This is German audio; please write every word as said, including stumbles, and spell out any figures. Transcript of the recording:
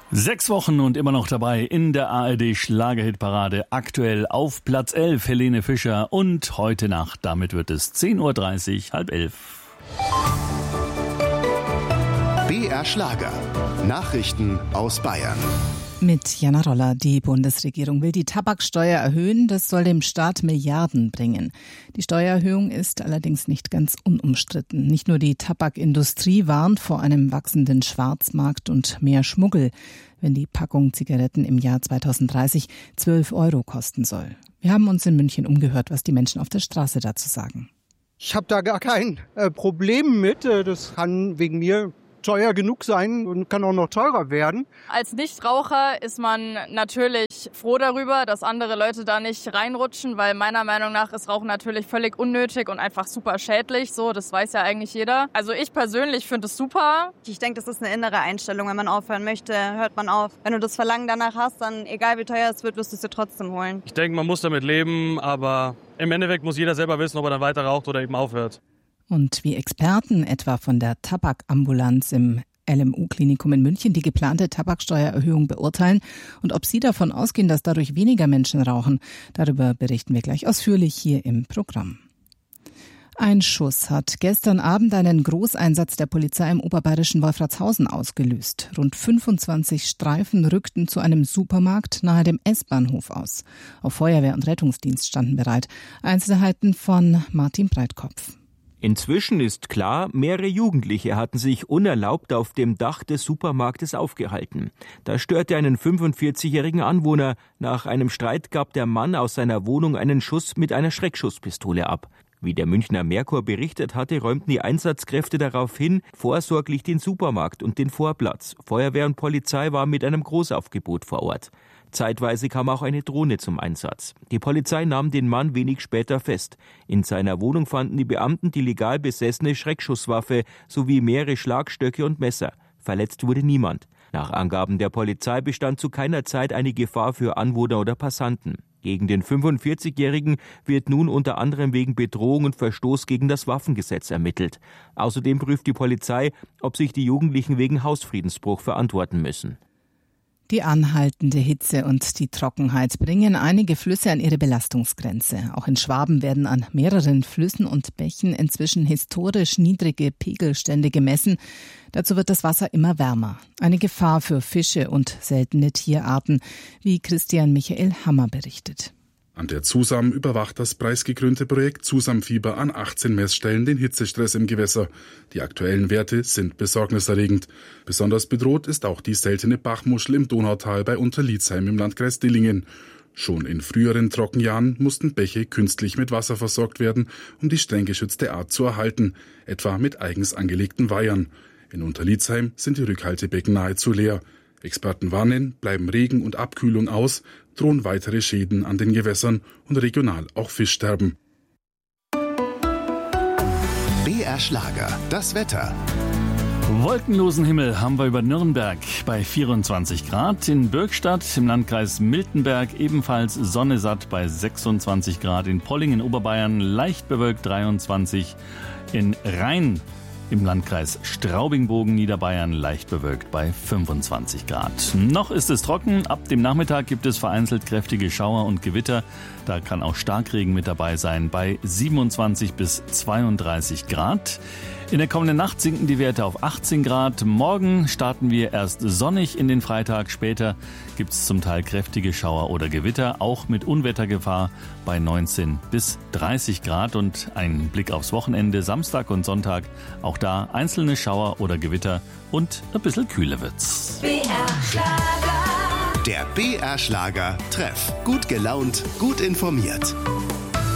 Sechs Wochen und immer noch dabei in der A R D Schlagerhitparade. Aktuell auf Platz elf Helene Fischer und heute Nacht. Damit wird es zehn Uhr dreißig, halb elf. B R Schlager. Nachrichten aus Bayern. Mit Jana Roller. Die Bundesregierung will die Tabaksteuer erhöhen. Das soll dem Staat Milliarden bringen. Die Steuererhöhung ist allerdings nicht ganz unumstritten. Nicht nur die Tabakindustrie warnt vor einem wachsenden Schwarzmarkt und mehr Schmuggel, wenn die Packung Zigaretten im Jahr zweitausenddreißig zwölf Euro kosten soll. Wir haben uns in München umgehört, was die Menschen auf der Straße dazu sagen. Ich habe da gar kein äh, Problem mit. Das kann wegen mir teuer genug sein und kann auch noch teurer werden. Als Nichtraucher ist man natürlich froh darüber, dass andere Leute da nicht reinrutschen, weil meiner Meinung nach ist Rauchen natürlich völlig unnötig und einfach super schädlich. So, das weiß ja eigentlich jeder. Also ich persönlich finde es super. Ich denke, das ist eine innere Einstellung. Wenn man aufhören möchte, hört man auf. Wenn du das Verlangen danach hast, dann egal wie teuer es wird, wirst du es dir trotzdem holen. Ich denke, man muss damit leben, aber im Endeffekt muss jeder selber wissen, ob er dann weiter raucht oder eben aufhört. Und wie Experten etwa von der Tabakambulanz im L M U-Klinikum in München die geplante Tabaksteuererhöhung beurteilen und ob sie davon ausgehen, dass dadurch weniger Menschen rauchen, darüber berichten wir gleich ausführlich hier im Programm. Ein Schuss hat gestern Abend einen Großeinsatz der Polizei im oberbayerischen Wolfratshausen ausgelöst. Rund fünfundzwanzig Streifen rückten zu einem Supermarkt nahe dem S-Bahnhof aus. Auch Feuerwehr und Rettungsdienst standen bereit. Einzelheiten von Martin Breitkopf. Inzwischen ist klar, mehrere Jugendliche hatten sich unerlaubt auf dem Dach des Supermarktes aufgehalten. Da störte einen fünfundvierzigjährigen Anwohner. Nach einem Streit gab der Mann aus seiner Wohnung einen Schuss mit einer Schreckschusspistole ab. Wie der Münchner Merkur berichtet hatte, räumten die Einsatzkräfte daraufhin vorsorglich den Supermarkt und den Vorplatz. Feuerwehr und Polizei waren mit einem Großaufgebot vor Ort. Zeitweise kam auch eine Drohne zum Einsatz. Die Polizei nahm den Mann wenig später fest. In seiner Wohnung fanden die Beamten die legal besessene Schreckschusswaffe sowie mehrere Schlagstöcke und Messer. Verletzt wurde niemand. Nach Angaben der Polizei bestand zu keiner Zeit eine Gefahr für Anwohner oder Passanten. Gegen den fünfundvierzigjährigen wird nun unter anderem wegen Bedrohung und Verstoß gegen das Waffengesetz ermittelt. Außerdem prüft die Polizei, ob sich die Jugendlichen wegen Hausfriedensbruch verantworten müssen. Die anhaltende Hitze und die Trockenheit bringen einige Flüsse an ihre Belastungsgrenze. Auch in Schwaben werden an mehreren Flüssen und Bächen inzwischen historisch niedrige Pegelstände gemessen. Dazu wird das Wasser immer wärmer. Eine Gefahr für Fische und seltene Tierarten, wie Christian Michael Hammer berichtet. An der ZUSAM überwacht das preisgekrönte Projekt ZUSAM-Fieber an achtzehn Messstellen den Hitzestress im Gewässer. Die aktuellen Werte sind besorgniserregend. Besonders bedroht ist auch die seltene Bachmuschel im Donautal bei Unterlietzheim im Landkreis Dillingen. Schon in früheren Trockenjahren mussten Bäche künstlich mit Wasser versorgt werden, um die streng geschützte Art zu erhalten, etwa mit eigens angelegten Weihern. In Unterlietzheim sind die Rückhaltebecken nahezu leer. Experten warnen, bleiben Regen und Abkühlung aus, drohen weitere Schäden an den Gewässern und regional auch Fischsterben. B R Schlager, das Wetter. Wolkenlosen Himmel haben wir über Nürnberg bei vierundzwanzig Grad. In Bürgstadt im Landkreis Miltenberg ebenfalls Sonne satt bei sechsundzwanzig Grad. In Polling in Oberbayern leicht bewölkt dreiundzwanzig. In Rhein im Landkreis Straubing-Bogen, Niederbayern, leicht bewölkt bei fünfundzwanzig Grad. Noch ist es trocken. Ab dem Nachmittag gibt es vereinzelt kräftige Schauer und Gewitter. Da kann auch Starkregen mit dabei sein bei siebenundzwanzig bis zweiunddreißig Grad. In der kommenden Nacht sinken die Werte auf achtzehn Grad. Morgen starten wir erst sonnig in den Freitag. Später gibt es zum Teil kräftige Schauer oder Gewitter, auch mit Unwettergefahr bei neunzehn bis dreißig Grad. Und ein Blick aufs Wochenende, Samstag und Sonntag. Auch da einzelne Schauer oder Gewitter und ein bisschen kühler wird's. B R Schlager. Der B R Schlager Treff. Gut gelaunt, gut informiert.